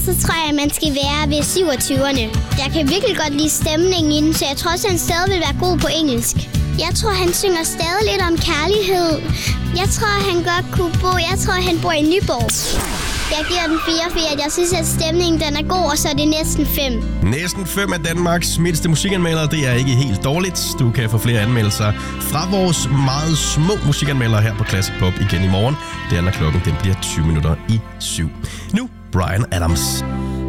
så tror jeg, at man skal være ved 27'erne. Jeg kan virkelig godt lide stemningen inden, så jeg tror også, at han stadig vil være god på engelsk. Jeg tror, han synger stadig lidt om kærlighed. Jeg tror, han godt kunne bo. Jeg tror, han bor i Nyborg. Jeg giver den 4, fordi jeg synes, at stemningen den er god, og så er det næsten 5. Næsten 5 af Danmarks mindste musikanmeldere. Det er ikke helt dårligt. Du kan få flere anmeldelser fra vores meget små musikanmeldere her på Classic Pop igen i morgen. Det er, når klokken den bliver 20 minutter i 7. Nu Bryan Adams.